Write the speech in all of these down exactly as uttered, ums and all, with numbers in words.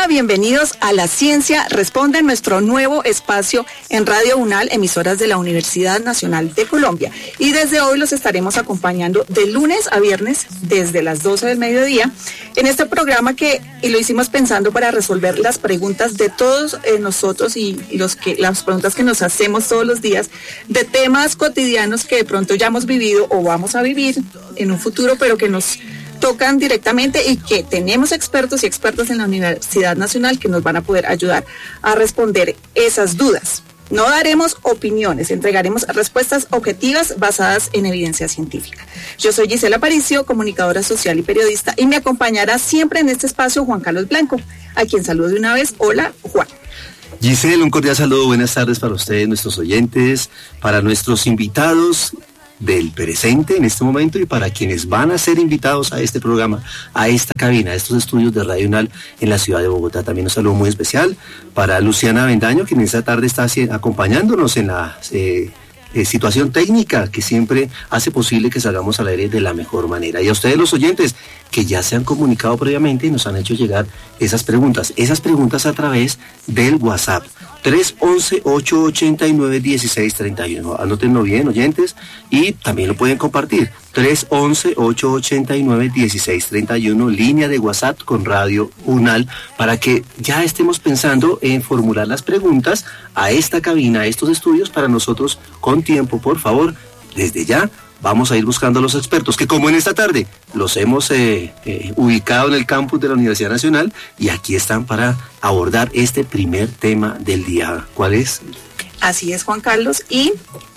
Hola, bienvenidos a La Ciencia Responde, nuestro nuevo espacio en Radio UNAL, emisoras de la Universidad Nacional de Colombia. Y desde hoy los estaremos acompañando de lunes a viernes desde las doce del mediodía en este programa que y lo hicimos pensando para resolver las preguntas de todos eh, nosotros y los que las preguntas que nos hacemos todos los días de temas cotidianos que de pronto ya hemos vivido o vamos a vivir en un futuro, pero que nos tocan directamente y que tenemos expertos y expertas en la Universidad Nacional que nos van a poder ayudar a responder esas dudas. No daremos opiniones, entregaremos respuestas objetivas basadas en evidencia científica. Yo soy Gisela Aparicio, comunicadora social y periodista, y me acompañará siempre en este espacio Juan Carlos Blanco, a quien saludo de una vez. Hola, Juan. Gisela, un cordial saludo, buenas tardes para ustedes, nuestros oyentes, para nuestros invitados del presente en este momento y para quienes van a ser invitados a este programa, a esta cabina, a estos estudios de Radio UNAL en la ciudad de Bogotá. También un saludo muy especial para Luciana Avendaño, quien esta tarde está acompañándonos en la eh, eh, situación técnica que siempre hace posible que salgamos al aire de la mejor manera. Y a ustedes los oyentes que ya se han comunicado previamente y nos han hecho llegar esas preguntas, esas preguntas a través del WhatsApp tres once, ocho ochenta y nueve, dieciséis treinta y uno. Anótenlo bien, oyentes, y también lo pueden compartir. tres once, ocho ochenta y nueve, dieciséis treinta y uno, línea de WhatsApp con Radio UNAL, para que ya estemos pensando en formular las preguntas a esta cabina, a estos estudios, para nosotros con tiempo, por favor, desde ya. Vamos a ir buscando a los expertos, que como en esta tarde los hemos eh, eh, ubicado en el campus de la Universidad Nacional y aquí están para abordar este primer tema del día. ¿Cuál es? Así es, Juan Carlos, y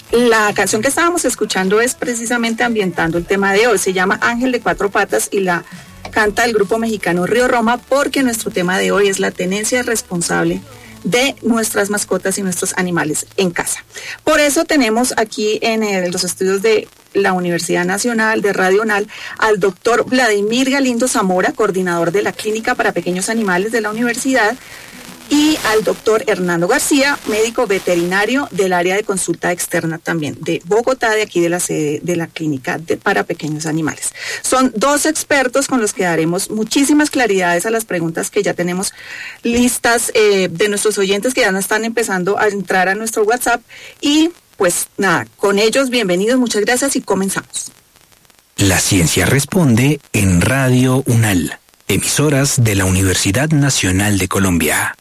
la canción que estábamos escuchando es precisamente ambientando el tema de hoy. Se llama Ángel de Cuatro Patas y la canta el grupo mexicano Río Roma, porque nuestro tema de hoy es la tenencia responsable de nuestras mascotas y nuestros animales en casa. Por eso tenemos aquí en el, los estudios de la Universidad Nacional de Radio UNAL al doctor Vladimir Galindo Zamora, coordinador de la Clínica para Pequeños Animales de la universidad, y al doctor Hernando García, médico veterinario del área de consulta externa también de Bogotá, de aquí de la sede de la Clínica de, para Pequeños Animales. Son dos expertos con los que daremos muchísimas claridades a las preguntas que ya tenemos listas eh, de nuestros oyentes que ya no están empezando a entrar a nuestro WhatsApp. Y pues nada, con ellos bienvenidos, muchas gracias y comenzamos. La Ciencia Responde en Radio UNAL, emisoras de la Universidad Nacional de Colombia.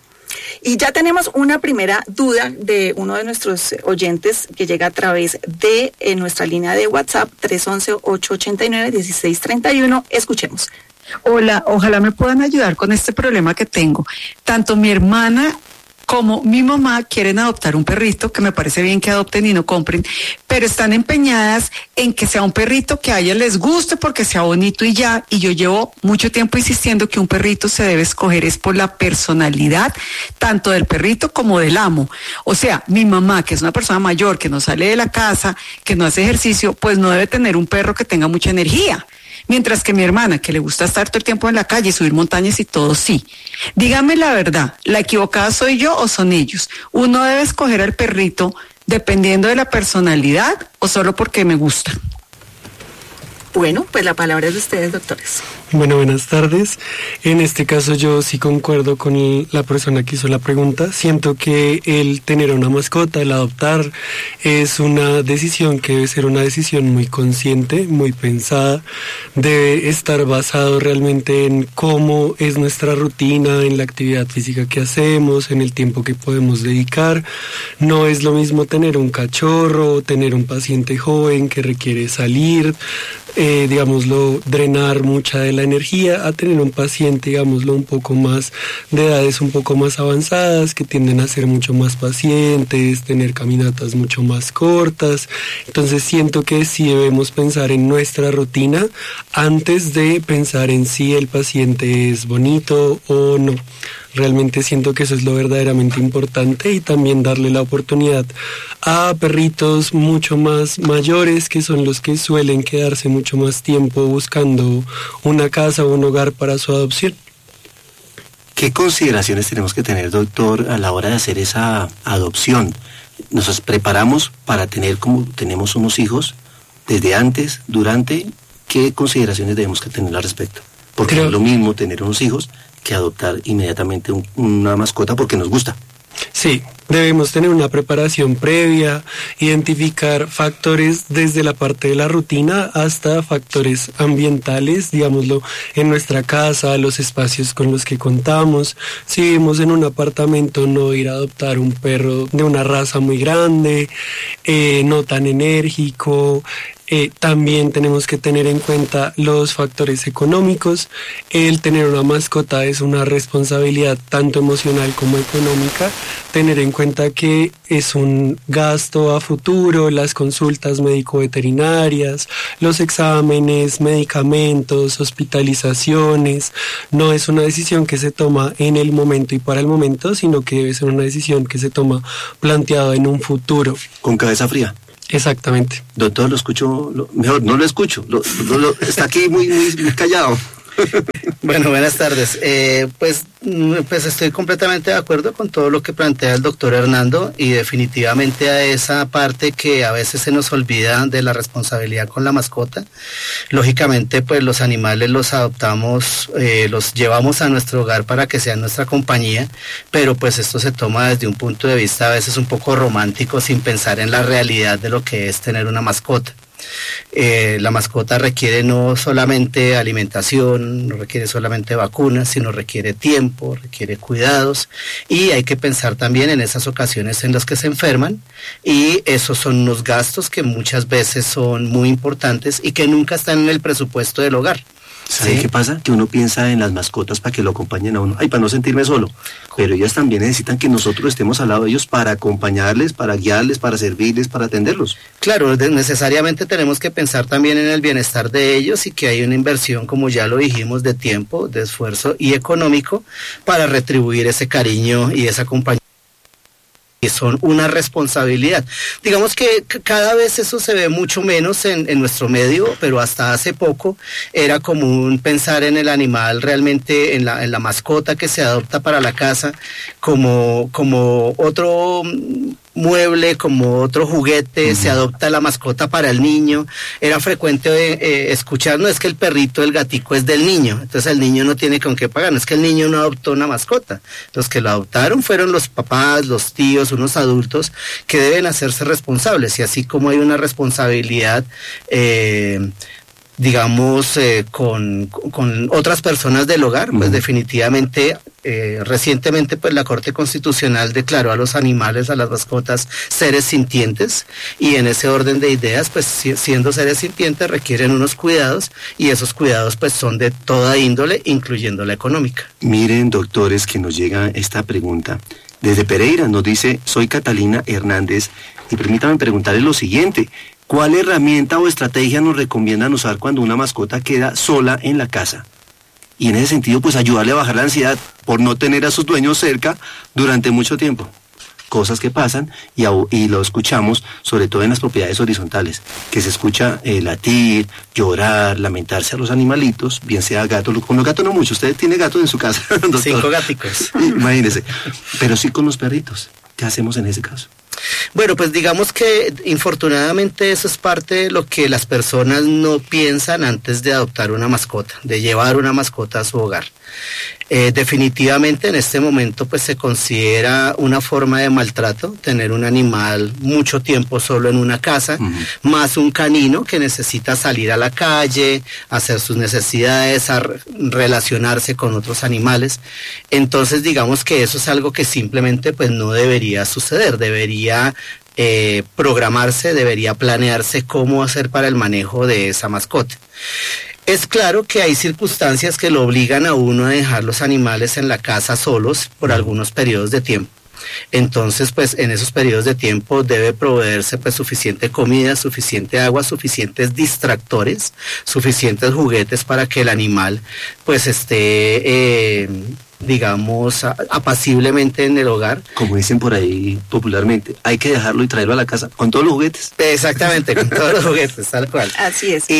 Y ya tenemos una primera duda de uno de nuestros oyentes que llega a través de eh, nuestra línea de WhatsApp tres once, ocho ochenta y nueve, dieciséis treinta y uno. Escuchemos. Hola, ojalá me puedan ayudar con este problema que tengo. Tanto mi hermana como mi mamá quieren adoptar un perrito, que me parece bien que adopten y no compren, pero están empeñadas en que sea un perrito que a ellas les guste porque sea bonito y ya, y yo llevo mucho tiempo insistiendo que un perrito se debe escoger es por la personalidad, tanto del perrito como del amo. O sea, mi mamá, que es una persona mayor, que no sale de la casa, que no hace ejercicio, pues no debe tener un perro que tenga mucha energía. Mientras que mi hermana, que le gusta estar todo el tiempo en la calle y subir montañas y todo, sí. Dígame la verdad, ¿la equivocada soy yo o son ellos? ¿Uno debe escoger al perrito dependiendo de la personalidad o solo porque me gusta? Bueno, pues la palabra es de ustedes, doctores. Bueno, buenas tardes. En este caso yo sí concuerdo con el, la persona que hizo la pregunta. Siento que el tener una mascota, el adoptar, es una decisión que debe ser una decisión muy consciente, muy pensada. Debe estar basado realmente en cómo es nuestra rutina, en la actividad física que hacemos, en el tiempo que podemos dedicar. No es lo mismo tener un cachorro, tener un paciente joven que requiere salir, eh, digámoslo, drenar mucha de la energía, a tener un paciente, digámoslo, un poco más de edades un poco más avanzadas, que tienden a ser mucho más pacientes, tener caminatas mucho más cortas. Entonces siento que sí debemos pensar en nuestra rutina antes de pensar en si el paciente es bonito o no. Realmente siento que eso es lo verdaderamente importante, y también darle la oportunidad a perritos mucho más mayores, que son los que suelen quedarse mucho más tiempo buscando una casa o un hogar para su adopción. ¿Qué consideraciones tenemos que tener, doctor, a la hora de hacer esa adopción? ¿Nos preparamos para tener, como tenemos unos hijos, desde antes, durante? ¿Qué consideraciones debemos que tener al respecto? Porque Creo... no es lo mismo tener unos hijos que adoptar inmediatamente un, una mascota porque nos gusta. Sí, debemos tener una preparación previa, identificar factores desde la parte de la rutina hasta factores ambientales, digámoslo, en nuestra casa, los espacios con los que contamos. Si vivimos en un apartamento, no ir a adoptar un perro de una raza muy grande, eh, no tan enérgico. Eh, también tenemos que tener en cuenta los factores económicos. El tener una mascota es una responsabilidad tanto emocional como económica. Tener en cuenta que es un gasto a futuro, las consultas médico-veterinarias, los exámenes, medicamentos, hospitalizaciones. No es una decisión que se toma en el momento y para el momento, sino que debe ser una decisión que se toma planteada en un futuro. Con cabeza fría. Exactamente. Doctor, lo escucho, lo, mejor no lo escucho, lo, lo, lo, está aquí muy, muy, muy callado. Bueno, buenas tardes. Eh, pues, pues estoy completamente de acuerdo con todo lo que plantea el doctor Hernando y definitivamente a esa parte que a veces se nos olvida de la responsabilidad con la mascota. Lógicamente, pues los animales los adoptamos, eh, los llevamos a nuestro hogar para que sean nuestra compañía, pero pues esto se toma desde un punto de vista a veces un poco romántico sin pensar en la realidad de lo que es tener una mascota. Eh, la mascota requiere no solamente alimentación, no requiere solamente vacunas, sino requiere tiempo, requiere cuidados y hay que pensar también en esas ocasiones en las que se enferman y esos son unos gastos que muchas veces son muy importantes y que nunca están en el presupuesto del hogar. ¿Sabe ¿Sí? qué pasa? Que uno piensa en las mascotas para que lo acompañen a uno, ay, para no sentirme solo, pero ellas también necesitan que nosotros estemos al lado de ellos para acompañarles, para guiarles, para servirles, para atenderlos. Claro, de, necesariamente tenemos que pensar también en el bienestar de ellos y que hay una inversión, como ya lo dijimos, de tiempo, de esfuerzo y económico para retribuir ese cariño y esa compañía. Que son una responsabilidad. Digamos que cada vez eso se ve mucho menos en, en nuestro medio, pero hasta hace poco era común pensar en el animal realmente, en la, en la mascota que se adopta para la casa, como, como otro mueble, como otro juguete, uh-huh. Se adopta la mascota para el niño. Era frecuente eh, escuchar, no es que el perrito, el gatico es del niño, entonces el niño no tiene con qué pagar, no es que el niño no adoptó una mascota. Los que lo adoptaron fueron los papás, los tíos, unos adultos que deben hacerse responsables, y así como hay una responsabilidad eh, digamos, eh, con, con otras personas del hogar, pues uh-huh. definitivamente, eh, recientemente pues la Corte Constitucional declaró a los animales, a las mascotas, seres sintientes, y en ese orden de ideas, pues si, siendo seres sintientes requieren unos cuidados, y esos cuidados pues son de toda índole, incluyendo la económica. Miren, doctores, que nos llega esta pregunta. Desde Pereira nos dice, soy Catalina Hernández, y permítame preguntarle lo siguiente. ¿Cuál herramienta o estrategia nos recomiendan usar cuando una mascota queda sola en la casa? Y en ese sentido, pues ayudarle a bajar la ansiedad por no tener a sus dueños cerca durante mucho tiempo. Cosas que pasan y, y lo escuchamos, sobre todo en las propiedades horizontales, que se escucha eh, latir, llorar, lamentarse a los animalitos, bien sea gato, con los gatos no mucho, usted tiene gatos en su casa. Doctor. Cinco gaticos. Imagínese, pero sí con los perritos. ¿Qué hacemos en ese caso? Bueno, pues digamos que infortunadamente eso es parte de lo que las personas no piensan antes de adoptar una mascota, de llevar una mascota a su hogar. Eh, definitivamente en este momento pues se considera una forma de maltrato tener un animal mucho tiempo solo en una casa, uh-huh. más un canino que necesita salir a la calle, hacer sus necesidades, a re- relacionarse con otros animales. Entonces digamos que eso es algo que simplemente pues no debería suceder, debería eh, programarse, debería planearse cómo hacer para el manejo de esa mascota. Es claro que hay circunstancias que lo obligan a uno a dejar los animales en la casa solos por algunos periodos de tiempo. Entonces, pues en esos periodos de tiempo debe proveerse pues suficiente comida, suficiente agua, suficientes distractores, suficientes juguetes para que el animal pues esté eh, digamos, a, apaciblemente en el hogar. Como dicen por ahí popularmente, hay que dejarlo y traerlo a la casa con todos los juguetes. Exactamente, con todos los juguetes, tal cual. Así es.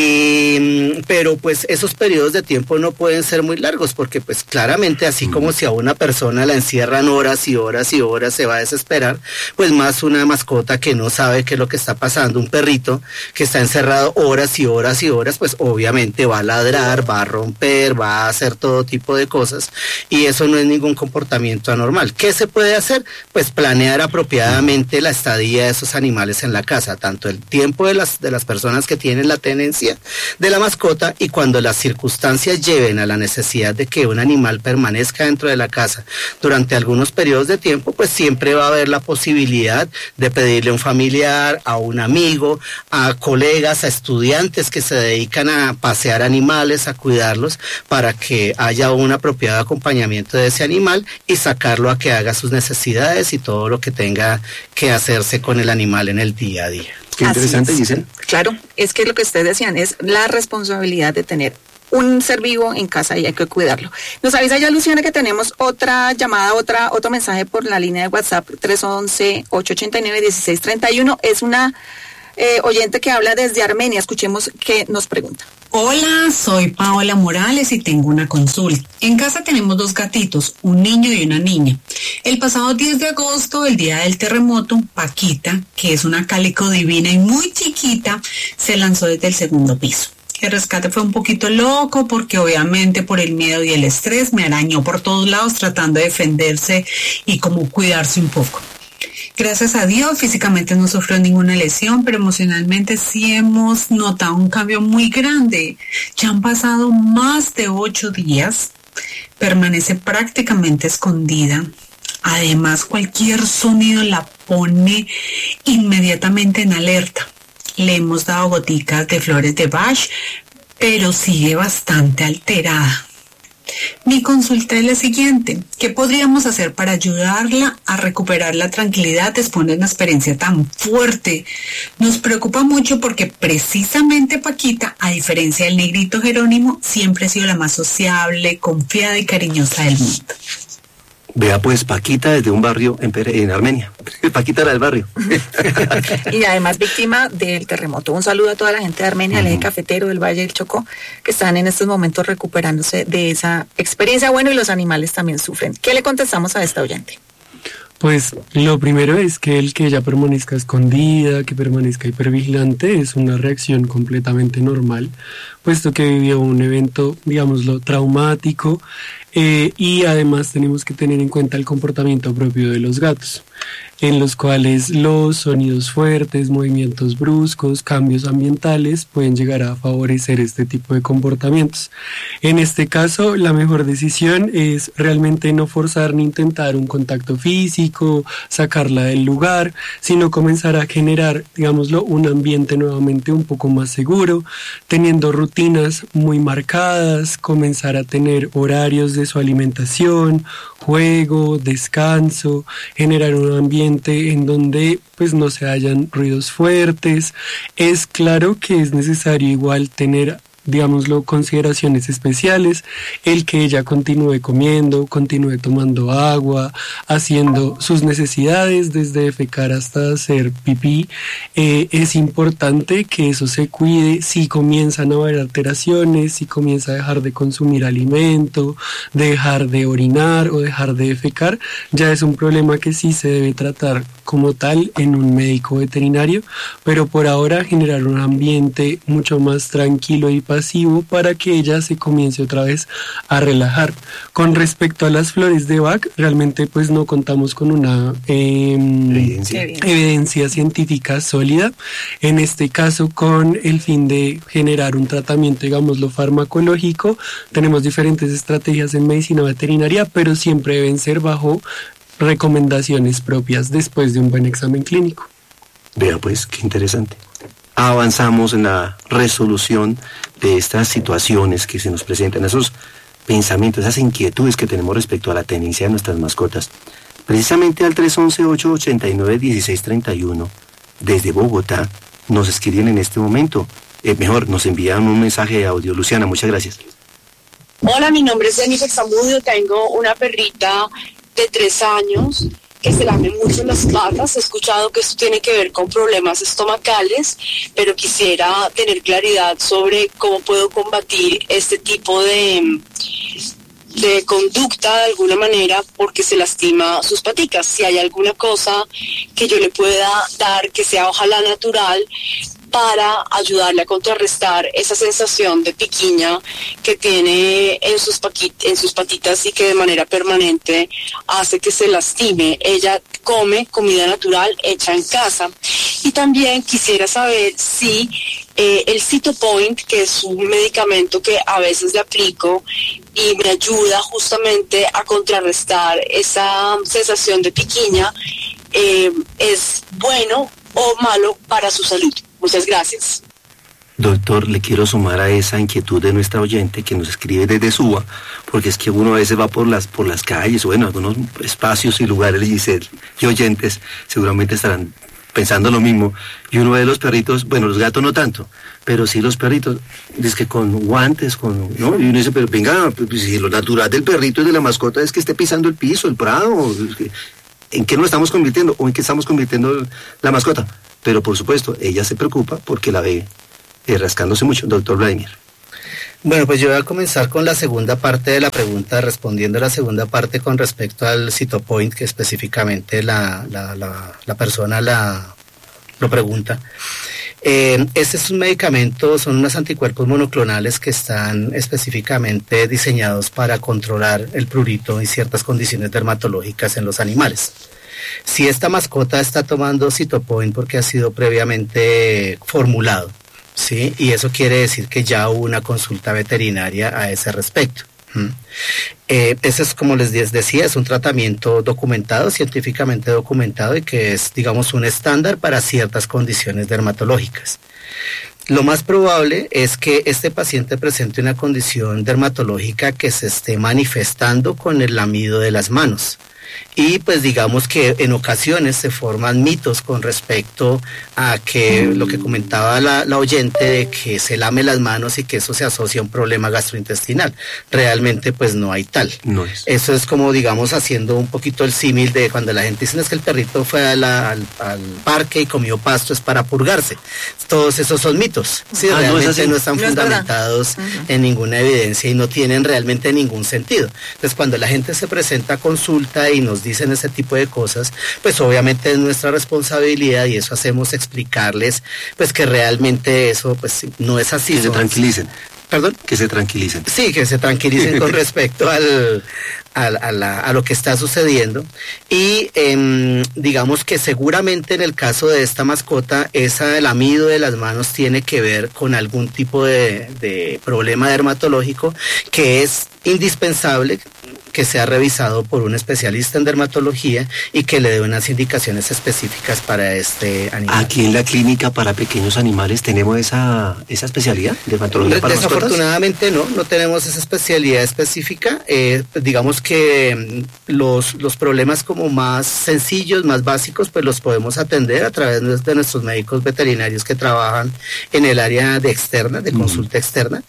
Y, pero pues esos periodos de tiempo no pueden ser muy largos, porque pues claramente así mm. como si a una persona la encierran horas y horas y horas, se va a desesperar, pues más una mascota que no sabe qué es lo que está pasando, un perrito que está encerrado horas y horas y horas, pues obviamente va a ladrar, va a romper, va a hacer todo tipo de cosas, y eso no es ningún comportamiento anormal. ¿Qué se puede hacer? Pues planear apropiadamente la estadía de esos animales en la casa, tanto el tiempo de las, de las personas que tienen la tenencia de la mascota, y cuando las circunstancias lleven a la necesidad de que un animal permanezca dentro de la casa durante algunos periodos de tiempo, pues siempre va a haber la posibilidad de pedirle a un familiar, a un amigo, a colegas, a estudiantes que se dedican a pasear animales, a cuidarlos, para que haya un apropiado acompañamiento de ese animal y sacarlo a que haga sus necesidades y todo lo que tenga que hacerse con el animal en el día a día. Qué interesante, Giselle. Claro, es que lo que ustedes decían es la responsabilidad de tener un ser vivo en casa y hay que cuidarlo. Nos avisa ya Luciana que tenemos otra llamada, otra otro mensaje por la línea de WhatsApp tres once, ocho ochenta y nueve, dieciséis treinta y uno. Es una eh, oyente que habla desde Armenia. Escuchemos qué nos pregunta. Hola, soy Paola Morales y tengo una consulta. En casa tenemos dos gatitos, un niño y una niña. El pasado diez de agosto, el día del terremoto, Paquita, que es una cálico divina y muy chiquita, se lanzó desde el segundo piso. El rescate fue un poquito loco porque obviamente por el miedo y el estrés me arañó por todos lados tratando de defenderse y como cuidarse un poco. Gracias a Dios, físicamente no sufrió ninguna lesión, pero emocionalmente sí hemos notado un cambio muy grande. Ya han pasado más de ocho días, permanece prácticamente escondida. Además, cualquier sonido la pone inmediatamente en alerta. Le hemos dado goticas de flores de Bach, pero sigue bastante alterada. Mi consulta es la siguiente: ¿qué podríamos hacer para ayudarla a recuperar la tranquilidad después de una experiencia tan fuerte? Nos preocupa mucho porque precisamente Paquita, a diferencia del negrito Jerónimo, siempre ha sido la más sociable, confiada y cariñosa del mundo. Vea pues, Paquita desde un barrio en, Pere, en Armenia. Paquita era del barrio. Y además víctima del terremoto. Un saludo a toda la gente de Armenia, uh-huh. el eje cafetero del Valle del Chocó, que están en estos momentos recuperándose de esa experiencia. Bueno, y los animales también sufren. ¿Qué le contestamos a esta oyente? Pues lo primero es que el que ella permanezca escondida, que permanezca hipervigilante, es una reacción completamente normal, puesto que vivió un evento, digámoslo, traumático, eh, y además tenemos que tener en cuenta el comportamiento propio de los gatos, en los cuales los sonidos fuertes, movimientos bruscos, cambios ambientales pueden llegar a favorecer este tipo de comportamientos. En este caso, la mejor decisión es realmente no forzar ni intentar un contacto físico, sacarla del lugar, sino comenzar a generar, digámoslo, un ambiente nuevamente un poco más seguro, teniendo rutinas muy marcadas, comenzar a tener horarios de su alimentación, juego, descanso, generar un ambiente en donde pues no se hayan ruidos fuertes. Es claro que es necesario igual tener, digámoslo, consideraciones especiales, el que ella continúe comiendo, continúe tomando agua, haciendo sus necesidades desde defecar hasta hacer pipí. Eh, es importante que eso se cuide. Si comienzan a haber alteraciones, si comienza a dejar de consumir alimento, dejar de orinar o dejar de defecar, ya es un problema que sí se debe tratar como tal en un médico veterinario, pero por ahora generar un ambiente mucho más tranquilo y pasivo para que ella se comience otra vez a relajar. Con respecto a las flores de Bach, realmente pues no contamos con una eh, evidencia. evidencia científica sólida, en este caso con el fin de generar un tratamiento, digámoslo, farmacológico. Tenemos diferentes estrategias en medicina veterinaria, pero siempre deben ser bajo recomendaciones propias después de un buen examen clínico. Vea pues, qué interesante. Avanzamos en la resolución de estas situaciones que se nos presentan, esos pensamientos, esas inquietudes que tenemos respecto a la tenencia de nuestras mascotas. Precisamente al tres once, ocho ochenta y nueve, dieciséis treinta y uno, desde Bogotá, nos escriben en este momento. Eh, mejor, nos envían un mensaje de audio. Luciana, muchas gracias. Hola, mi nombre es Jennifer Zamudio, tengo una perrita de tres años que se lame mucho las patas. He escuchado que esto tiene que ver con problemas estomacales, pero quisiera tener claridad sobre cómo puedo combatir este tipo de, de conducta de alguna manera porque se lastima sus paticas. Si hay alguna cosa que yo le pueda dar que sea ojalá natural para ayudarle a contrarrestar esa sensación de piquiña que tiene en sus, paqui- en sus patitas y que de manera permanente hace que se lastime. Ella come comida natural hecha en casa. Y también quisiera saber si eh, el Cytopoint, que es un medicamento que a veces le aplico y me ayuda justamente a contrarrestar esa sensación de piquiña, eh, es bueno o malo para su salud. Muchas gracias. Doctor, le quiero sumar a esa inquietud de nuestra oyente que nos escribe desde Suba, porque es que uno a veces va por las por las calles, o bueno, algunos espacios y lugares, Giselle, y oyentes seguramente estarán pensando lo mismo, y uno ve los perritos, bueno, los gatos no tanto, pero sí los perritos, dice que con guantes, con, ¿no? Y uno dice, pero venga, pues, si lo natural del perrito y de la mascota es que esté pisando el piso, el prado, ¿en qué nos estamos convirtiendo? ¿O en qué estamos convirtiendo la mascota? Pero por supuesto, ella se preocupa porque la ve eh, rascándose mucho. Doctor Vladimir. Bueno, pues yo voy a comenzar con la segunda parte de la pregunta, respondiendo a la segunda parte con respecto al Cytopoint, que específicamente la, la, la, la persona la, lo pregunta. Eh, este es un medicamento, son unos anticuerpos monoclonales que están específicamente diseñados para controlar el prurito y ciertas condiciones dermatológicas en los animales. Si esta mascota está tomando Cytopoint porque ha sido previamente formulado, ¿sí? Y eso quiere decir que ya hubo una consulta veterinaria a ese respecto. ¿Mm? Eh, ese es, como les decía, es un tratamiento documentado, científicamente documentado, y que es, digamos, un estándar para ciertas condiciones dermatológicas. Lo más probable es que este paciente presente una condición dermatológica que se esté manifestando con el lamido de las manos. Y pues digamos que en ocasiones se forman mitos con respecto a que lo que comentaba la, la oyente de que se lame las manos y que eso se asocia a un problema gastrointestinal. Realmente pues no hay tal. No es. Eso es como digamos haciendo un poquito el símil de cuando la gente dice no, es que el perrito fue a la, al, al parque y comió pasto es para purgarse. Todos esos son mitos. Sí, ah, realmente no, no están no fundamentados uh-huh. en ninguna evidencia y no tienen realmente ningún sentido. Entonces cuando la gente se presenta a consulta y nos dicen ese tipo de cosas, pues obviamente es nuestra responsabilidad y eso hacemos explicarles pues que realmente eso pues no es así. Que se tranquilicen. ¿Perdón? Que se tranquilicen. Sí, que se tranquilicen con respecto al, al, a, la, a lo que está sucediendo. Y eh, digamos que seguramente en el caso de esta mascota, ese lamido de las manos tiene que ver con algún tipo de, de problema dermatológico que es indispensable que sea revisado por un especialista en dermatología y que le dé unas indicaciones específicas para este animal. Aquí en la clínica para pequeños animales tenemos esa, esa especialidad de dermatología para mascotas. Desafortunadamente no, no tenemos esa especialidad específica. Eh, digamos que los, los problemas como más sencillos, más básicos, pues los podemos atender a través de nuestros médicos veterinarios que trabajan en el área de externa, de consulta mm. externa.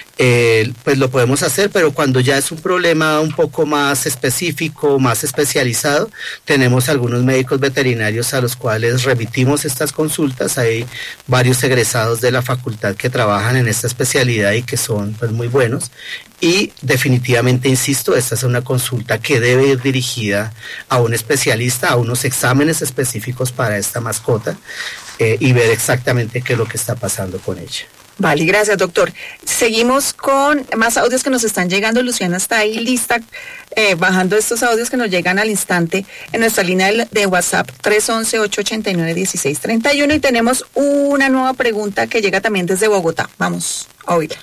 Eh, pues lo podemos hacer, pero cuando ya es un problema un poco más específico, más especializado, tenemos algunos médicos veterinarios a los cuales remitimos estas consultas. Hay varios egresados de la facultad que trabajan en esta especialidad y que son pues muy buenos. Y definitivamente, insisto, esta es una consulta que debe ir dirigida a un especialista, a unos exámenes específicos para esta mascota eh, y ver exactamente qué es lo que está pasando con ella. Vale, gracias, doctor. Seguimos con más audios que nos están llegando. Luciana está ahí lista, eh, bajando estos audios que nos llegan al instante en nuestra línea de WhatsApp tres once, ocho ochenta y nueve, dieciséis treinta y uno, y tenemos una nueva pregunta que llega también desde Bogotá. Vamos a oírla.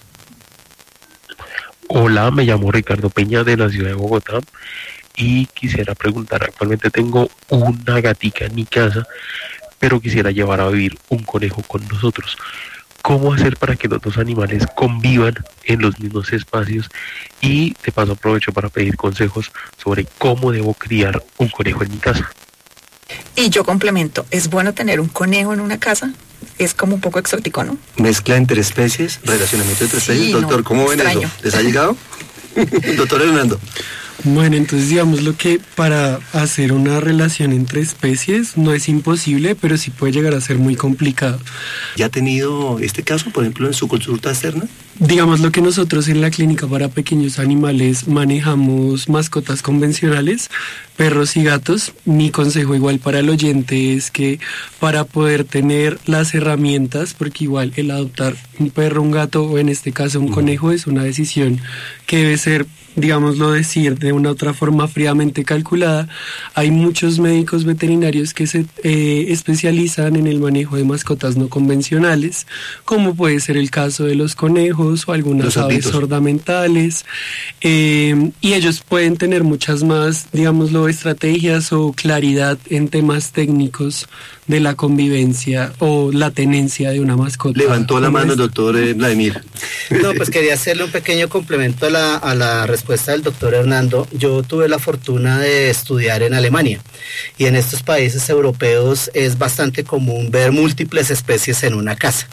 Hola, me llamo Ricardo Peña de la ciudad de Bogotá y quisiera preguntar, actualmente tengo una gatica en mi casa, pero quisiera llevar a vivir un conejo con nosotros. ¿Cómo hacer para que los dos animales convivan en los mismos espacios? Y de paso aprovecho para pedir consejos sobre cómo debo criar un conejo en mi casa. Y yo complemento, ¿es bueno tener un conejo en una casa? Es como un poco exótico, ¿no? Mezcla entre especies, relacionamiento entre sí, especies. Doctor, no, ¿cómo ven extraño. eso? ¿Les ha llegado? Doctor Hernando. Bueno, entonces digamos lo que para hacer una relación entre especies no es imposible, pero sí puede llegar a ser muy complicado. ¿Ya ha tenido este caso, por ejemplo, en su consulta externa? Digamos lo que nosotros en la clínica para pequeños animales manejamos mascotas convencionales, perros y gatos. Mi consejo igual para el oyente es que para poder tener las herramientas, porque igual el adoptar un perro, un gato o en este caso un conejo es una decisión que debe ser, digámoslo decir, de una otra forma fríamente calculada. Hay muchos médicos veterinarios que se eh, especializan en el manejo de mascotas no convencionales, como puede ser el caso de los conejos o algunas aves ornamentales, eh, y ellos pueden tener muchas más, digámoslo, estrategias o claridad en temas técnicos de la convivencia o la tenencia de una mascota. Levantó la mano el doctor eh, Vladimir. No, pues quería hacerle un pequeño complemento a la, a la respuesta del doctor Hernando. Yo tuve la fortuna de estudiar en Alemania y en estos países europeos es bastante común ver múltiples especies en una casa.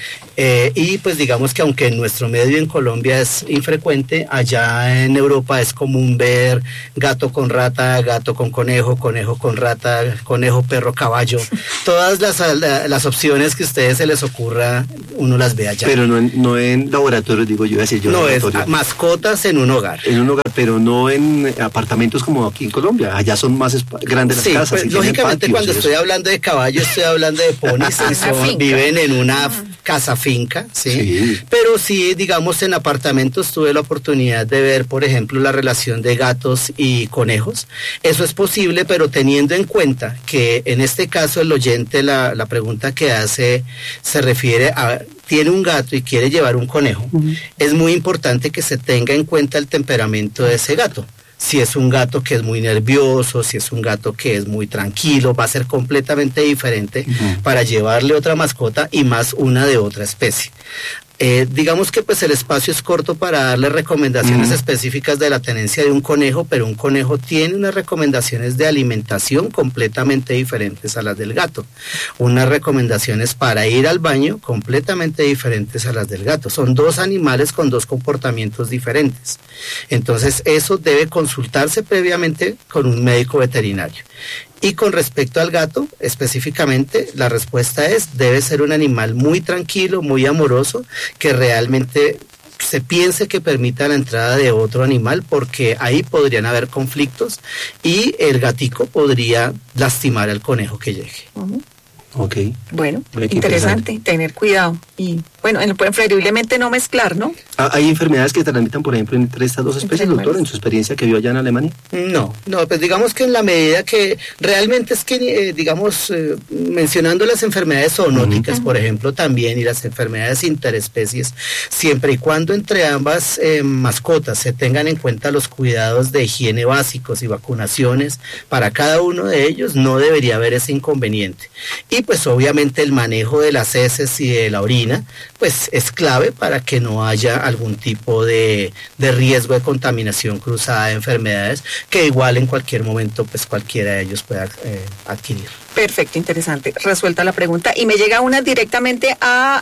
Eh, y pues digamos que aunque en nuestro medio en Colombia es infrecuente, allá en Europa es común ver gato con rata, gato con conejo, conejo con rata, conejo, perro, caballo. Todas las, las opciones que a ustedes se les ocurra, uno las ve allá. Pero no en, no en laboratorios, digo yo, decir yo. No, es mascotas en un hogar. En un hogar, pero no en apartamentos como aquí en Colombia. Allá son más grandes las sí, casas. Pues, lógicamente patios, cuando estoy hablando de caballo, estoy hablando de ponis, son, viven en una casa finca, ¿sí? ¿sí? Pero sí, digamos, en apartamentos tuve la oportunidad de ver, por ejemplo, la relación de gatos y conejos. Eso es posible, pero teniendo en cuenta que en este caso el oyente, la, la pregunta que hace se refiere a... tiene un gato y quiere llevar un conejo, uh-huh. Es muy importante que se tenga en cuenta el temperamento de ese gato. Si es un gato que es muy nervioso, si es un gato que es muy tranquilo, va a ser completamente diferente uh-huh. para llevarle otra mascota y más una de otra especie. Eh, digamos que pues el espacio es corto para darle recomendaciones uh-huh. específicas de la tenencia de un conejo, pero un conejo tiene unas recomendaciones de alimentación completamente diferentes a las del gato, unas recomendaciones para ir al baño completamente diferentes a las del gato. Son dos animales con dos comportamientos diferentes. Entonces eso debe consultarse previamente con un médico veterinario. Y con respecto al gato, específicamente, la respuesta es, debe ser un animal muy tranquilo, muy amoroso, que realmente se piense que permita la entrada de otro animal, porque ahí podrían haber conflictos y el gatico podría lastimar al conejo que llegue. Uh-huh. Ok. Bueno, interesante, interesante, tener cuidado y, bueno, preferiblemente no mezclar, ¿no? ¿Hay enfermedades que transmitan, por ejemplo, entre estas dos especies, doctor, en su experiencia que vio allá en Alemania? No, no, pues digamos que en la medida que realmente es que, eh, digamos, eh, mencionando las enfermedades zoonóticas, uh-huh. por ejemplo, también, y las enfermedades interespecies, siempre y cuando entre ambas eh, mascotas se tengan en cuenta los cuidados de higiene básicos y vacunaciones para cada uno de ellos, no debería haber ese inconveniente. Y pues obviamente el manejo de las heces y de la orina pues es clave para que no haya algún tipo de, de riesgo de contaminación cruzada de enfermedades que igual en cualquier momento pues cualquiera de ellos pueda eh, adquirir. Perfecto, interesante, resuelta la pregunta y me llega una directamente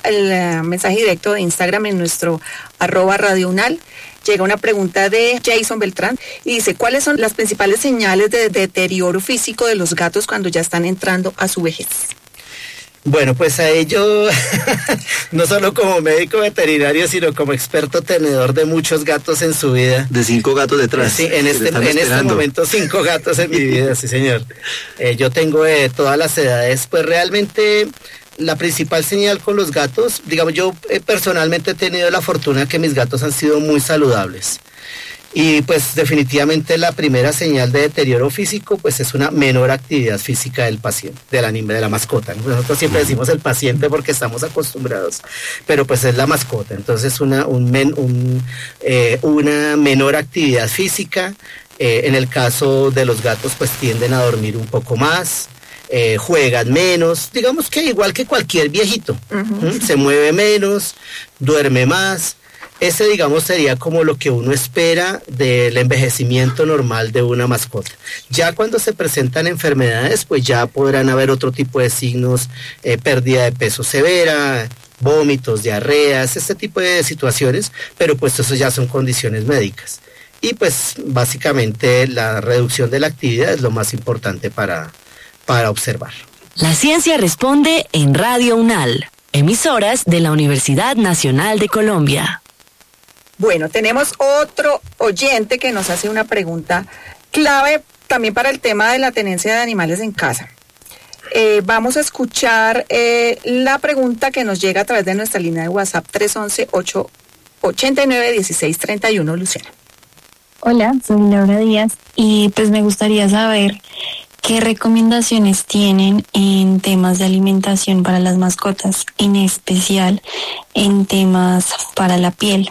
al mensaje directo de Instagram en nuestro arroba Radio Unal. Llega una pregunta de Jason Beltrán y dice, ¿cuáles son las principales señales de deterioro físico de los gatos cuando ya están entrando a su vejez? Bueno, pues a ello, no solo como médico veterinario, sino como experto tenedor de muchos gatos en su vida. De cinco gatos detrás. Sí, en este, en este momento cinco gatos en mi vida, sí señor. Eh, yo tengo de todas las edades, pues realmente... La principal señal con los gatos, digamos, yo eh, personalmente he tenido la fortuna que mis gatos han sido muy saludables. Y pues definitivamente la primera señal de deterioro físico pues es una menor actividad física del paciente, del animal, de la mascota, ¿no? Nosotros siempre decimos el paciente porque estamos acostumbrados, pero pues es la mascota. Entonces una, un men, un, eh, una menor actividad física, eh, en el caso de los gatos pues tienden a dormir un poco más. Eh, juegan menos, digamos que igual que cualquier viejito, uh-huh. ¿Mm? Se mueve menos, duerme más. Ese, digamos, sería como lo que uno espera del envejecimiento normal de una mascota. Ya cuando se presentan enfermedades, pues ya podrán haber otro tipo de signos, eh, pérdida de peso severa, vómitos, diarreas, este tipo de situaciones, pero pues eso ya son condiciones médicas. y pues básicamente la reducción de la actividad es lo más importante para, para observar. La ciencia responde en Radio UNAL, emisoras de la Universidad Nacional de Colombia. Bueno, tenemos otro oyente que nos hace una pregunta clave también para el tema de la tenencia de animales en casa. Eh, vamos a escuchar eh, la pregunta que nos llega a través de nuestra línea de WhatsApp tres once, ocho ochenta y nueve, dieciséis treinta y uno, Luciana. Hola, soy Laura Díaz y pues me gustaría saber qué recomendaciones tienen en temas de alimentación para las mascotas, en especial en temas para la piel.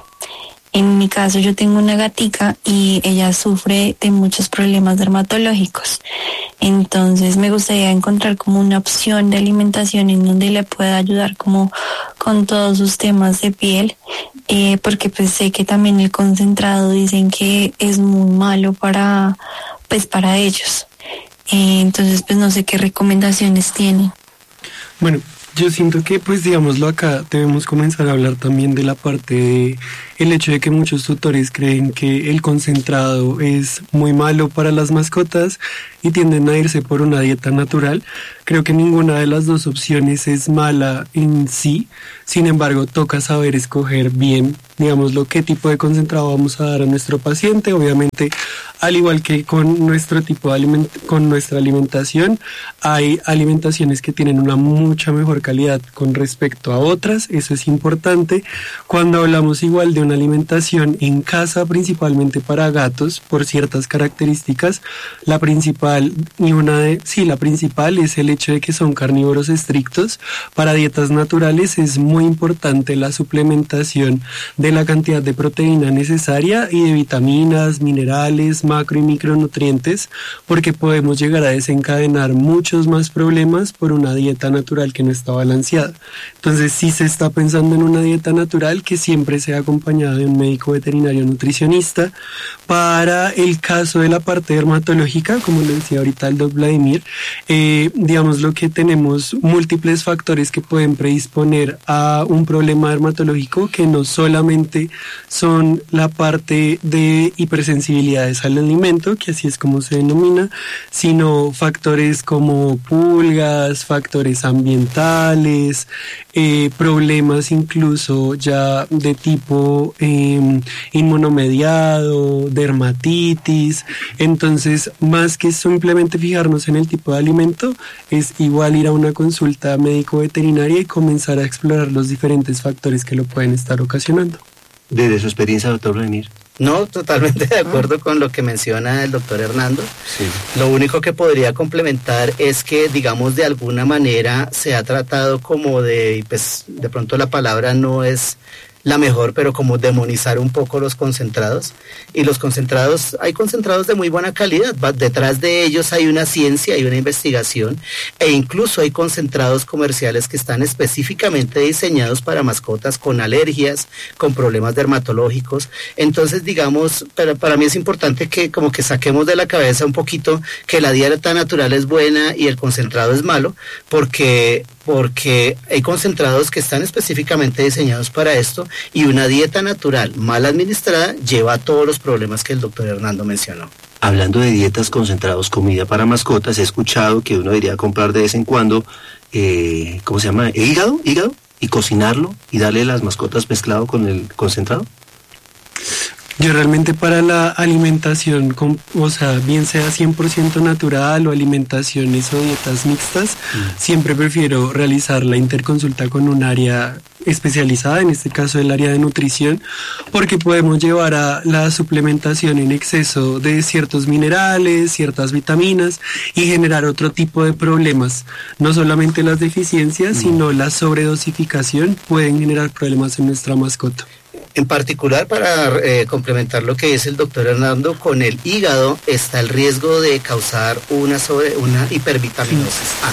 En mi caso yo tengo una gatica y ella sufre de muchos problemas dermatológicos. Entonces me gustaría encontrar como una opción de alimentación en donde le pueda ayudar como con todos sus temas de piel, eh, porque pues sé que también el concentrado dicen que es muy malo para, pues para ellos. Eh, entonces pues no sé qué recomendaciones tienen. Bueno, yo siento que, pues digámoslo acá, debemos comenzar a hablar también de la parte de el hecho de que muchos tutores creen que el concentrado es muy malo para las mascotas y tienden a irse por una dieta natural. Creo que ninguna de las dos opciones es mala en sí, sin embargo toca saber escoger bien, digámoslo, qué tipo de concentrado vamos a dar a nuestro paciente. Obviamente, al igual que con nuestro tipo de aliment- con nuestra alimentación, hay alimentaciones que tienen una mucha mejor calidad con respecto a otras, eso es importante. Cuando hablamos igual de una alimentación en casa, principalmente para gatos, por ciertas características, la principal y una de, sí, la principal es el hecho de que son carnívoros estrictos. Para dietas naturales es muy importante la suplementación de la cantidad de proteína necesaria y de vitaminas, minerales, macro y micronutrientes, porque podemos llegar a desencadenar muchos más problemas por una dieta natural que no está balanceada. Entonces, si se está pensando en una dieta natural, que siempre sea acompañada de un médico veterinario nutricionista. Para el caso de la parte dermatológica, como le decía ahorita el doctor Vladimir, eh, digamos lo que tenemos múltiples factores que pueden predisponer a un problema dermatológico, que no solamente son la parte de hipersensibilidades al alimento, que así es como se denomina, sino factores como pulgas, factores ambientales, eh, problemas incluso ya de tipo eh, inmunomediado, dermatitis. Entonces, más que simplemente fijarnos en el tipo de alimento, es igual ir a una consulta médico veterinaria y comenzar a explorar los diferentes factores que lo pueden estar ocasionando. Desde su experiencia, doctor Vladimir. No, totalmente de acuerdo con lo que menciona el doctor Hernando. Sí. Lo único que podría complementar es que, digamos, de alguna manera se ha tratado como de, pues de pronto la palabra no es la mejor, pero como demonizar un poco los concentrados. Y los concentrados, hay concentrados de muy buena calidad, detrás de ellos hay una ciencia, hay una investigación, e incluso hay concentrados comerciales que están específicamente diseñados para mascotas con alergias, con problemas dermatológicos. Entonces, digamos, para, para mí es importante que como que saquemos de la cabeza un poquito que la dieta natural es buena y el concentrado es malo, porque porque hay concentrados que están específicamente diseñados para esto, y una dieta natural mal administrada lleva a todos los problemas que el doctor Hernando mencionó. Hablando de dietas, concentrados, comida para mascotas, he escuchado que uno debería comprar de vez en cuando, eh, ¿cómo se llama? ¿Hígado? ¿Hígado? Y cocinarlo y darle a las mascotas mezclado con el concentrado. Yo realmente para la alimentación, o sea, bien sea cien por ciento natural o alimentaciones o dietas mixtas, mm. siempre prefiero realizar la interconsulta con un área especializada, en este caso el área de nutrición, porque podemos llevar a la suplementación en exceso de ciertos minerales, ciertas vitaminas y generar otro tipo de problemas. No solamente las deficiencias, mm. sino la sobredosificación pueden generar problemas en nuestra mascota. En particular, para eh, complementar lo que dice el doctor Hernando, con el hígado está el riesgo de causar una, sobre, una hipervitaminosis A.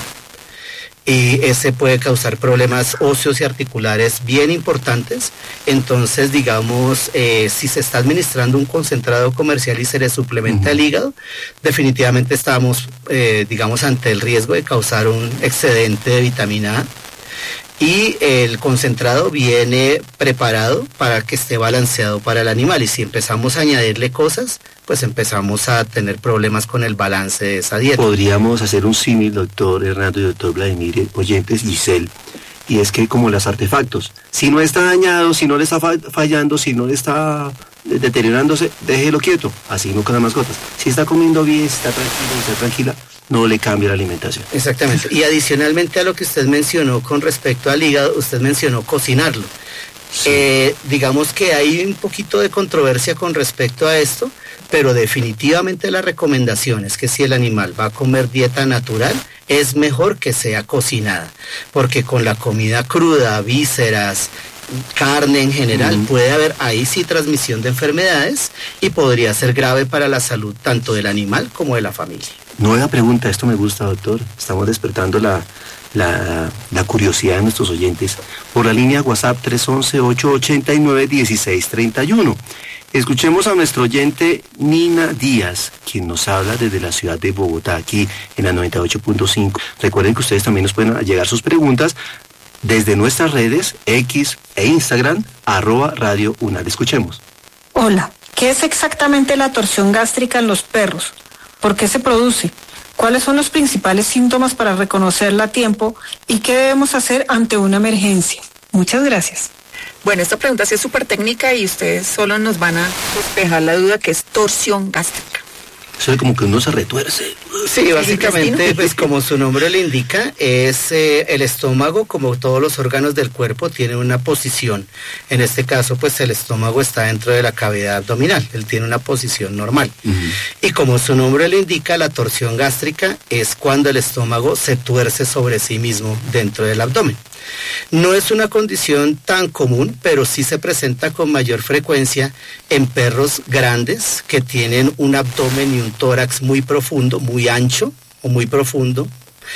Y ese puede causar problemas óseos y articulares bien importantes. Entonces, digamos, eh, si se está administrando un concentrado comercial y se le suplementa uh-huh. el hígado, definitivamente estamos, eh, digamos, ante el riesgo de causar un excedente de vitamina A. y el concentrado viene preparado para que esté balanceado para el animal, y si empezamos a añadirle cosas, pues empezamos a tener problemas con el balance de esa dieta. Podríamos hacer un símil, doctor Hernando y doctor Vladimir, oyentes, Giselle, y es que como los artefactos, si no está dañado, si no le está fallando, si no le está deteriorándose, déjelo quieto, así no con las mascotas. Si está comiendo bien, si está tranquilo, si está tranquila, no le cambia la alimentación. Exactamente, y adicionalmente a lo que usted mencionó con respecto al hígado, usted mencionó cocinarlo. Sí. Eh, digamos que hay un poquito de controversia con respecto a esto, pero definitivamente la recomendación es que si el animal va a comer dieta natural, es mejor que sea cocinada, porque con la comida cruda, vísceras, carne en general, mm. puede haber ahí sí transmisión de enfermedades y podría ser grave para la salud tanto del animal como de la familia. Nueva pregunta, esto me gusta, doctor. Estamos despertando la, la, la curiosidad de nuestros oyentes por la línea WhatsApp tres once, ocho ochenta y nueve, dieciséis treinta y uno. Escuchemos a nuestro oyente Nina Díaz, quien nos habla desde la ciudad de Bogotá, aquí en la noventa y ocho punto cinco. Recuerden que ustedes también nos pueden llegar sus preguntas desde nuestras redes X e Instagram, arroba Radio Unal. Escuchemos. Hola, ¿qué es exactamente la torsión gástrica en los perros? ¿Por qué se produce? ¿Cuáles son los principales síntomas para reconocerla a tiempo? ¿Y qué debemos hacer ante una emergencia? Muchas gracias. Bueno, esta pregunta sí es súper técnica y ustedes solo nos van a despejar la duda que es torsión gástrica. Eso es como que uno se retuerce. Sí, básicamente, pues como su nombre le indica, es eh, el estómago, como todos los órganos del cuerpo, tiene una posición. En este caso, pues el estómago está dentro de la cavidad abdominal, él tiene una posición normal. Uh-huh. Y como su nombre le indica, la torsión gástrica es cuando el estómago se tuerce sobre sí mismo dentro del abdomen. No es una condición tan común, pero sí se presenta con mayor frecuencia en perros grandes que tienen un abdomen y un tórax muy profundo, muy ancho o muy profundo.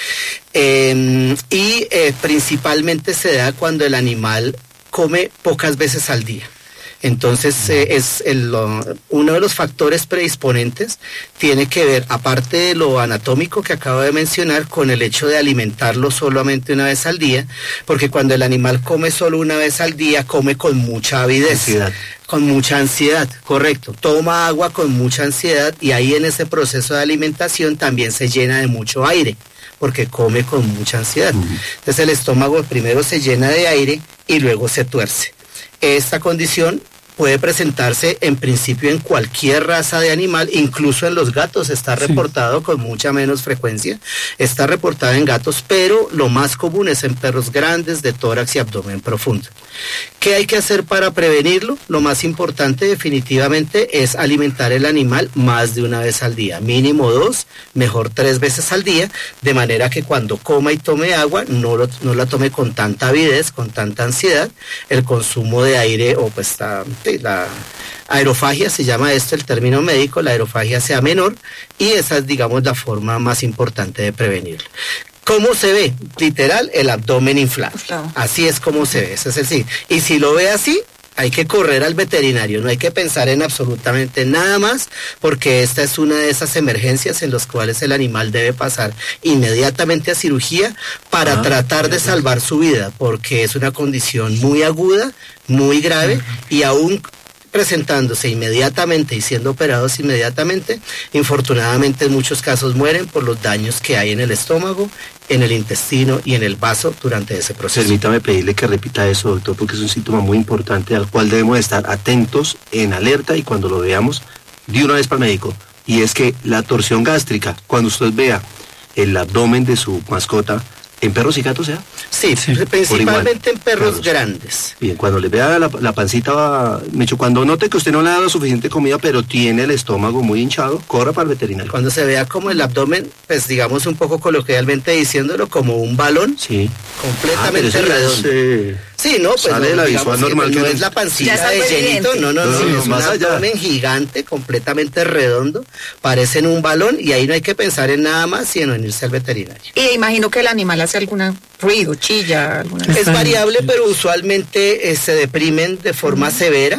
Eh, y eh, principalmente se da cuando el animal come pocas veces al día. Entonces eh, es el, uh, uno de los factores predisponentes tiene que ver, aparte de lo anatómico que acabo de mencionar, con el hecho de alimentarlo solamente una vez al día, porque cuando el animal come solo una vez al día, come con mucha avidez. Ansiedad. Con mucha ansiedad, correcto. Toma agua con mucha ansiedad y ahí en ese proceso de alimentación también se llena de mucho aire, porque come con mucha ansiedad. Uh-huh. Entonces el estómago primero se llena de aire y luego se tuerce. Esta condición puede presentarse en principio en cualquier raza de animal, incluso en los gatos está reportado sí. con mucha menos frecuencia, está reportado en gatos, pero lo más común es en perros grandes de tórax y abdomen profundo. ¿Qué hay que hacer para prevenirlo? Lo más importante definitivamente es alimentar el animal más de una vez al día, mínimo dos, mejor tres veces al día, de manera que cuando coma y tome agua no, lo, no la tome con tanta avidez, con tanta ansiedad, el consumo de aire o pues la, la aerofagia, se llama esto el término médico, la aerofagia sea menor y esa es digamos la forma más importante de prevenirlo. ¿Cómo se ve? Literal, el abdomen inflado. Claro. Así es como se ve, ese es el sí. Y si lo ve así, hay que correr al veterinario, no hay que pensar en absolutamente nada más, porque esta es una de esas emergencias en las cuales el animal debe pasar inmediatamente a cirugía para ah, tratar de salvar su vida, porque es una condición muy aguda, muy grave, uh-huh. y aún presentándose inmediatamente y siendo operados inmediatamente, infortunadamente en muchos casos mueren por los daños que hay en el estómago, en el intestino y en el vaso durante ese proceso. Permítame pedirle que repita eso, doctor, porque es un síntoma muy importante al cual debemos estar atentos, en alerta, y cuando lo veamos, de una vez para el médico. Y es que la torsión gástrica, cuando usted vea el abdomen de su mascota, ¿en perros y gatos sea? Sí, sí, principalmente en perros Carlos. grandes. Bien, cuando le vea la, la pancita, Mecho, cuando note que usted no le ha dado suficiente comida, pero tiene el estómago muy hinchado, corra para el veterinario. Cuando se vea como el abdomen, pues digamos un poco coloquialmente diciéndolo, como un balón, sí. completamente ah, redondo. Sí. Sí, no, pues sale no, la visual normal, no, no es la pancita de llenito, no, no, no, no, no es un abdomen gigante, completamente redondo, parecen un balón y ahí no hay que pensar en nada más sino en irse al veterinario. Y imagino que el animal hace algún ruido, chilla, alguna... Es variable, pero usualmente eh, se deprimen de forma uh-huh. severa.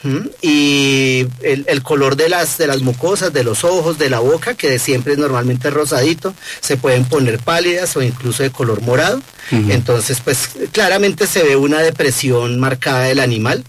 Uh-huh. Y el, el color de las, de las mucosas, de los ojos, de la boca, que siempre es normalmente rosadito, se pueden poner pálidas o incluso de color morado. Uh-huh. Entonces, pues claramente se ve una depresión marcada del animal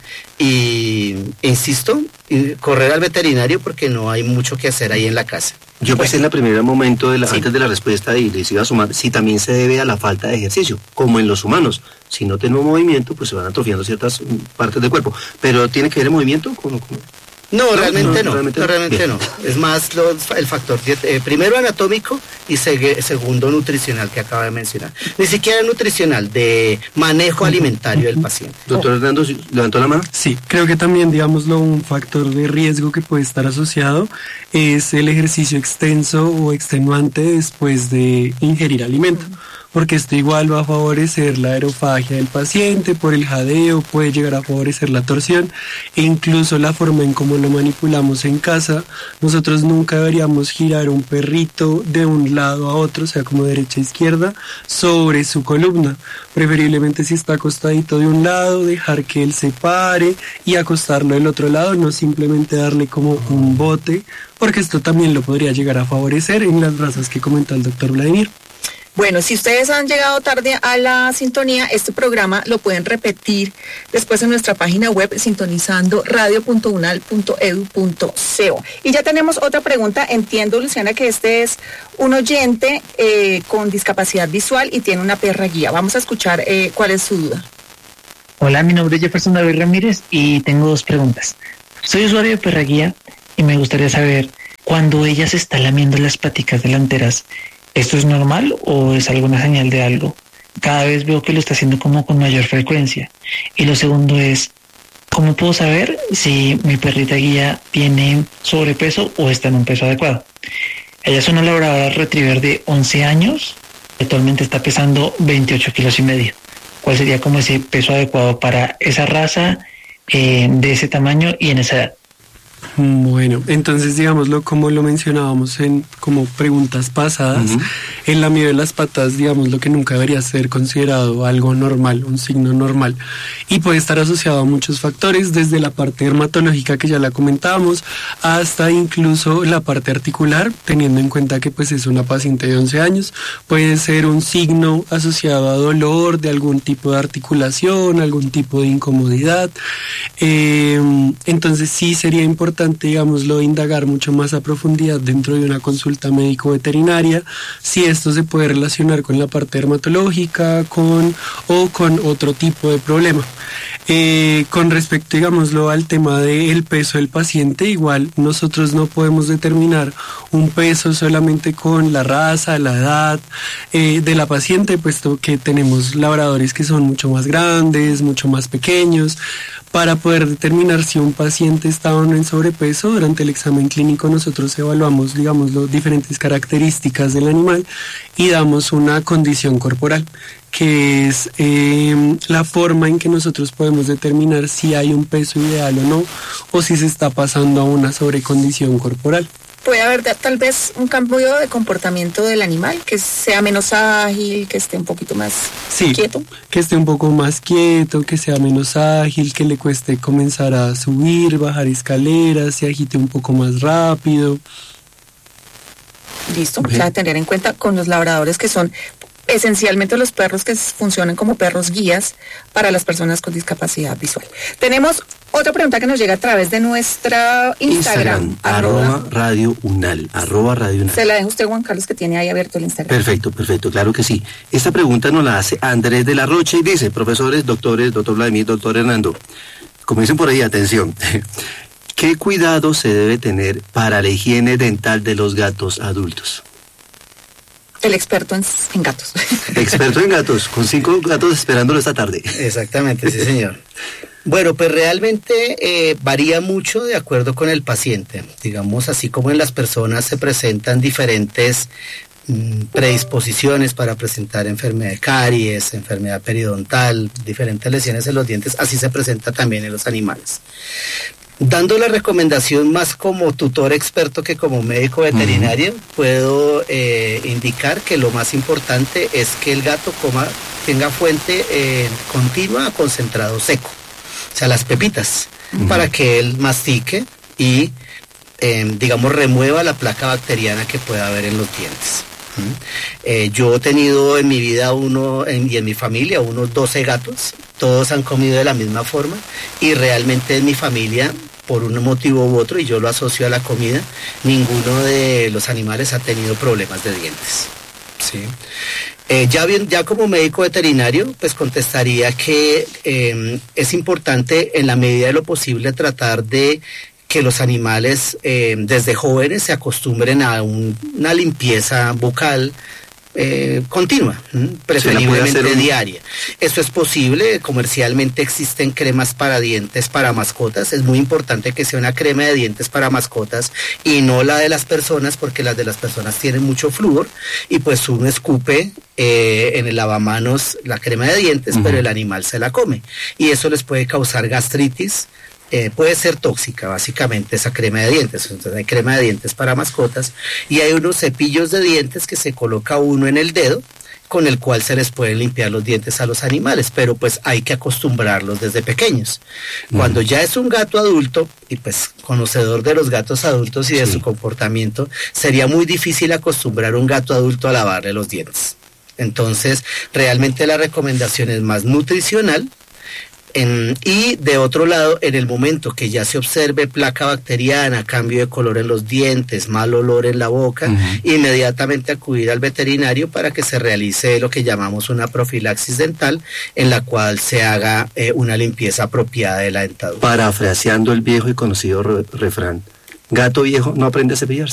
y, insisto, correr al veterinario porque no hay mucho que hacer ahí en la casa. Yo pensé en el primer momento, de la, sí. antes de la respuesta, y les iba a sumar, si también se debe a la falta de ejercicio, como en los humanos. Si no tenemos movimiento, pues se van atrofiando ciertas partes del cuerpo. Pero ¿tiene que ver el movimiento con...? con... No, realmente no, no, realmente no, realmente no. Es más lo, el factor eh, primero anatómico y seg- segundo nutricional que acaba de mencionar. Ni siquiera nutricional, de manejo alimentario del paciente. Doctor Hernando, ¿levantó la mano? Sí, creo que también, digámoslo, un factor de riesgo que puede estar asociado es el ejercicio extenso o extenuante después de ingerir alimento. Porque esto igual va a favorecer la aerofagia del paciente, por el jadeo, puede llegar a favorecer la torsión, e incluso la forma en cómo lo manipulamos en casa. Nosotros nunca deberíamos girar un perrito de un lado a otro, o sea, como derecha a izquierda, sobre su columna. Preferiblemente si está acostadito de un lado, dejar que él se pare y acostarlo del otro lado, no simplemente darle como un bote, porque esto también lo podría llegar a favorecer en las razas que comentó el doctor Vladimir. Bueno, si ustedes han llegado tarde a la sintonía, este programa lo pueden repetir después en nuestra página web sintonizando radio punto unal punto edu punto co. Y ya tenemos otra pregunta. Entiendo, Luciana, que este es un oyente eh, con discapacidad visual y tiene una perra guía. Vamos a escuchar eh, cuál es su duda. Hola, mi nombre es Jefferson David Ramírez y tengo dos preguntas. Soy usuario de perra guía y me gustaría saber, cuando ella se está lamiendo las paticas delanteras, ¿esto es normal o es alguna señal de algo? Cada vez veo que lo está haciendo como con mayor frecuencia. Y lo segundo es, ¿cómo puedo saber si mi perrita guía tiene sobrepeso o está en un peso adecuado? Ella es una labradora retriever de once años, actualmente está pesando veintiocho kilos y medio. ¿Cuál sería como ese peso adecuado para esa raza, eh, de ese tamaño y en esa edad? Bueno, entonces digámoslo como lo mencionábamos en como preguntas pasadas, uh-huh. El lamido de las patas, digamos, lo que nunca debería ser considerado algo normal, un signo normal, y puede estar asociado a muchos factores, desde la parte dermatológica que ya la comentábamos, hasta incluso la parte articular, teniendo en cuenta que pues es una paciente de once años, puede ser un signo asociado a dolor de algún tipo de articulación, algún tipo de incomodidad, eh, entonces sí sería importante, digámoslo, indagar mucho más a profundidad dentro de una consulta médico-veterinaria, si esto se puede relacionar con la parte dermatológica, con o con otro tipo de problema. Eh, con respecto, digámoslo, al tema del peso del paciente, igual nosotros no podemos determinar un peso solamente con la raza, la edad eh, de la paciente, puesto que tenemos labradores que son mucho más grandes, mucho más pequeños. Para poder determinar si un paciente está o no en sobrepeso, durante el examen clínico nosotros evaluamos, digamos, las diferentes características del animal y damos una condición corporal, que es eh, la forma en que nosotros podemos determinar si hay un peso ideal o no, o si se está pasando a una sobrecondición corporal. Puede haber tal vez un cambio de comportamiento del animal, que sea menos ágil, que esté un poquito más sí, quieto. Que esté un poco más quieto, que sea menos ágil, que le cueste comenzar a subir, bajar escaleras, se agite un poco más rápido. Listo, o sea, tener en cuenta con los labradores, que son esencialmente los perros que funcionan como perros guías para las personas con discapacidad visual. Tenemos otra pregunta que nos llega a través de nuestra Instagram. Instagram arroba Radio Unal, arroba Radio Unal. Se la deja usted, Juan Carlos, que tiene ahí abierto el Instagram. Perfecto, perfecto, claro que sí. Esta pregunta nos la hace Andrés de la Rocha y dice, profesores, doctores, doctor Vladimir, doctor Hernando, como dicen por ahí, atención, ¿qué cuidado se debe tener para la higiene dental de los gatos adultos? El experto en, en gatos. Experto en gatos, con cinco gatos esperándolo esta tarde. Exactamente, sí señor. Bueno, pues realmente eh, varía mucho de acuerdo con el paciente. Digamos, así como en las personas se presentan diferentes mm, predisposiciones para presentar enfermedad de caries, enfermedad periodontal, diferentes lesiones en los dientes, así se presenta también en los animales. Dando la recomendación más como tutor experto que como médico veterinario, uh-huh. puedo eh, indicar que lo más importante es que el gato coma, tenga fuente eh, continua a concentrado seco, o sea, las pepitas. uh-huh. para que él mastique y, eh, digamos, remueva la placa bacteriana que pueda haber en los dientes. Eh, yo he tenido en mi vida uno en, y en mi familia unos doce gatos, todos han comido de la misma forma y realmente en mi familia, por un motivo u otro, y yo lo asocio a la comida, ninguno de los animales ha tenido problemas de dientes. ¿Sí? Eh, ya bien, ya como médico veterinario, pues contestaría que eh, es importante en la medida de lo posible tratar de que los animales eh, desde jóvenes se acostumbren a un, una limpieza bucal eh, continua, ¿m? preferiblemente un... diaria. Esto es posible, comercialmente existen cremas para dientes para mascotas, es muy importante que sea una crema de dientes para mascotas y no la de las personas, porque las de las personas tienen mucho flúor y pues uno escupe eh, en el lavamanos la crema de dientes, uh-huh. pero el animal se la come y eso les puede causar gastritis. Eh, puede ser tóxica, básicamente, esa crema de dientes. Entonces hay crema de dientes para mascotas y hay unos cepillos de dientes que se coloca uno en el dedo con el cual se les pueden limpiar los dientes a los animales, pero pues hay que acostumbrarlos desde pequeños. Uh-huh. Cuando ya es un gato adulto y pues conocedor de los gatos adultos y de sí. su comportamiento, sería muy difícil acostumbrar a un gato adulto a lavarle los dientes. Entonces realmente la recomendación es más nutricional. En, y de otro lado, en el momento que ya se observe placa bacteriana, cambio de color en los dientes, mal olor en la boca, uh-huh. inmediatamente acudir al veterinario para que se realice lo que llamamos una profilaxis dental, en la cual se haga eh, una limpieza apropiada de la dentadura. Parafraseando el viejo y conocido re- refrán, gato viejo no aprende a cepillarse.